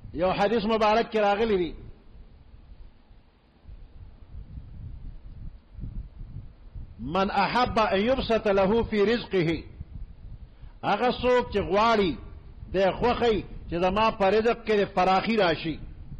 یو حدیث مبارک کی راغلی دی من احب ان يبسط له في رزقه هغه څوک چې غواړي د خوخی چې زما په رزق کې فراخي راشي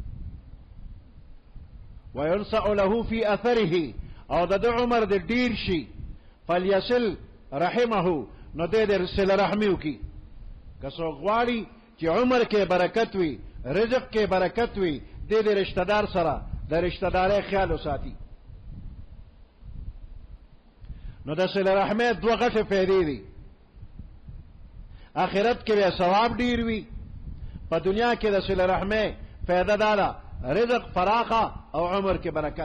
وينسأ له في اثره او د عمر د ډیر شي فليصل رحمه نو د صله رحمی وکي که څوک غواړي چې عمر کې برکت وي رزق کې برکت وي د رشتہ دار سره د رشتہ داري خیال وساتي نو د صله رحمه دوه غټه فائدې دي آخرت کې به ثواب ډیر وي په دنیا کې د صله رحمه فائدہ دارا رزق فراخه او عمر کې برکت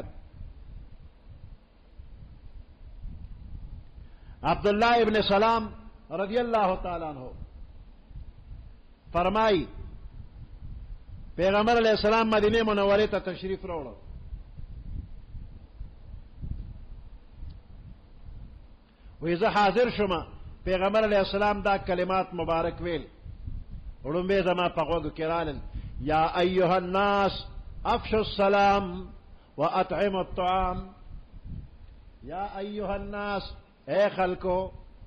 عبداللہ ابن سلام رضی اللہ تعالی عنہ فرمائی پیغمبر علیہ السلام مدینه منوره ته تشریف راوړ وی زه حاضر شوم پیغمبر علیہ السلام دا کلمات مبارک ویل ولوم به زما په غوږ کې رالل یا ایها الناس افشوا السلام واطعموا الطعام یا ایها الناس اے خلکو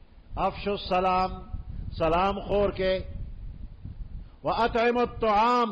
افشوا السلام سلام خور کے واطعموا الطعام